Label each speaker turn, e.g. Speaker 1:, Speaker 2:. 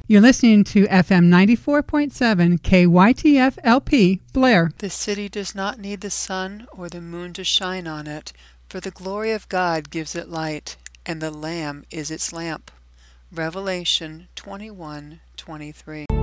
Speaker 1: You're listening to FM 94.7 KYTF LP, Blair.
Speaker 2: The city does not need the sun or the moon to shine on it, for the glory of God gives it light, and the Lamb is its lamp. Revelation 21:23.